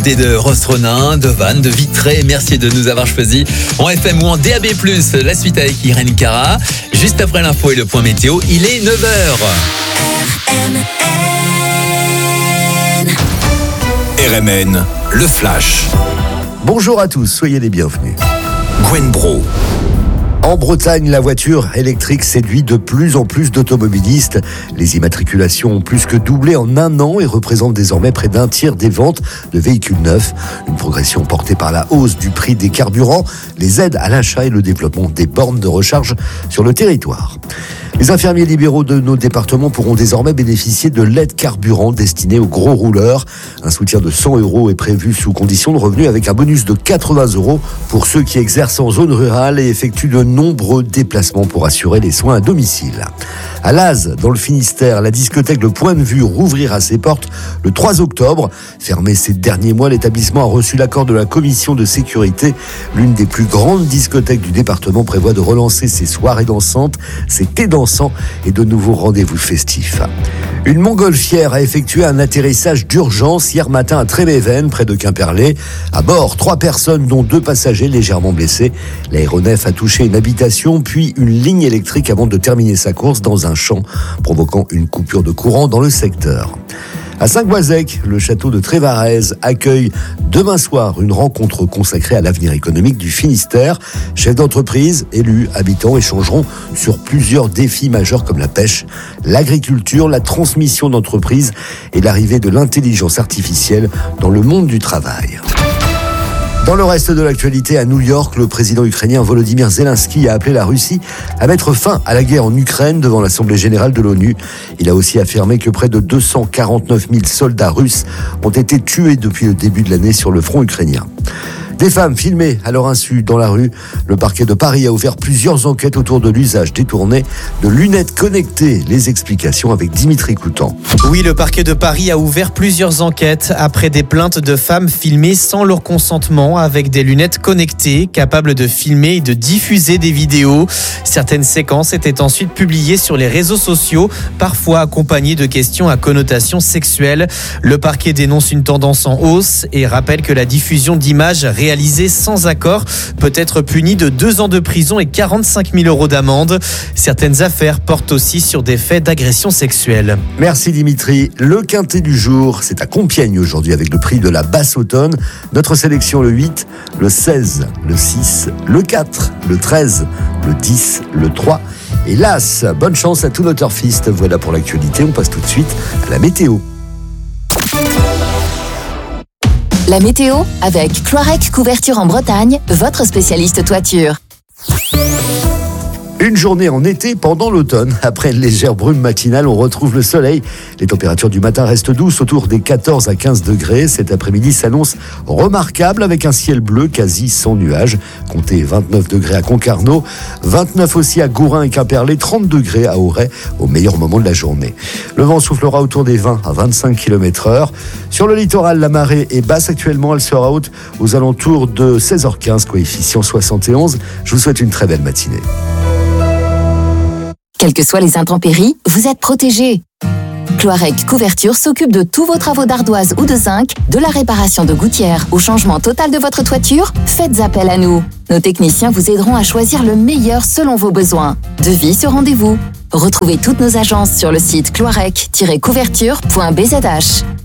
côté de Rostronin, de Vannes, de Vitré. Merci de nous avoir choisis en FM ou en DAB+. La suite avec Irène Cara. Juste après l'info et le point météo, il est 9h. RMN, le flash. Bonjour à tous, soyez les bienvenus. Gwen Bro. En Bretagne, la voiture électrique séduit de plus en plus d'automobilistes. Les immatriculations ont plus que doublé en un an et représentent désormais près d'un tiers des ventes de véhicules neufs. Une progression portée par la hausse du prix des carburants, les aides à l'achat et le développement des bornes de recharge sur le territoire. Les infirmiers libéraux de nos départements pourront désormais bénéficier de l'aide carburant destinée aux gros rouleurs. Un soutien de 100 € est prévu sous condition de revenu avec un bonus de 80 € pour ceux qui exercent en zone rurale et effectuent de nombreux déplacements pour assurer les soins à domicile. À Laz, dans le Finistère, la discothèque Le Point de Vue rouvrira ses portes le 3 octobre. Fermé ces derniers mois, l'établissement a reçu l'accord de la commission de sécurité. L'une des plus grandes discothèques du département prévoit de relancer ses soirées dansantes, ses thés dansants et de nouveaux rendez-vous festifs. Une montgolfière a effectué un atterrissage d'urgence hier matin à Tréméven, près de Quimperlé. À bord, 3 personnes, dont 2 passagers légèrement blessés. L'aéronef a touché une habitation, puis une ligne électrique avant de terminer sa course dans un champ, provoquant une coupure de courant dans le secteur. À Saint-Goazec, le château de Trévarez accueille demain soir une rencontre consacrée à l'avenir économique du Finistère. Chefs d'entreprise, élus, habitants échangeront sur plusieurs défis majeurs comme la pêche, l'agriculture, la transmission d'entreprises et l'arrivée de l'intelligence artificielle dans le monde du travail. Dans le reste de l'actualité, à New York, le président ukrainien Volodymyr Zelensky a appelé la Russie à mettre fin à la guerre en Ukraine devant l'Assemblée générale de l'ONU. Il a aussi affirmé que près de 249 000 soldats russes ont été tués depuis le début de l'année sur le front ukrainien. Des femmes filmées à leur insu dans la rue. Le parquet de Paris a ouvert plusieurs enquêtes autour de l'usage détourné de lunettes connectées. Les explications avec Dimitri Coutan. Oui, le parquet de Paris a ouvert plusieurs enquêtes après des plaintes de femmes filmées sans leur consentement avec des lunettes connectées capables de filmer et de diffuser des vidéos. Certaines séquences étaient ensuite publiées sur les réseaux sociaux, parfois accompagnées de questions à connotation sexuelle. Le parquet dénonce une tendance en hausse et rappelle que la diffusion d'images réalisée sans accord peut être punie de 2 ans de prison et 45 000 € d'amende. Certaines affaires portent aussi sur des faits d'agression sexuelle. Merci Dimitri. Le quintet du jour, c'est à Compiègne aujourd'hui avec le prix de la Basse-Automne. Notre sélection le 8, le 16, le 6, le 4, le 13, le 10, le 3 et l'As. Bonne chance à tous nos turfistes. Voilà pour l'actualité. On passe tout de suite à la météo. La météo avec Cloirec Couverture en Bretagne, votre spécialiste toiture. Une journée en été pendant l'automne. Après une légère brume matinale, on retrouve le soleil. Les températures du matin restent douces, autour des 14 à 15 degrés. Cet après-midi s'annonce remarquable avec un ciel bleu quasi sans nuages. Comptez 29 degrés à Concarneau, 29 aussi à Gourin et Quimperlé, 30 degrés à Auray au meilleur moment de la journée. Le vent soufflera autour des 20 à 25 km/h. Sur le littoral, la marée est basse actuellement. Elle sera haute aux alentours de 16h15, coefficient 71. Je vous souhaite une très belle matinée. Quelles que soient les intempéries, vous êtes protégés. Cloirec Couverture s'occupe de tous vos travaux d'ardoise ou de zinc, de la réparation de gouttières au changement total de votre toiture. Faites appel à nous. Nos techniciens vous aideront à choisir le meilleur selon vos besoins. Devis sur rendez-vous. Retrouvez toutes nos agences sur le site cloirec-couverture.bzh.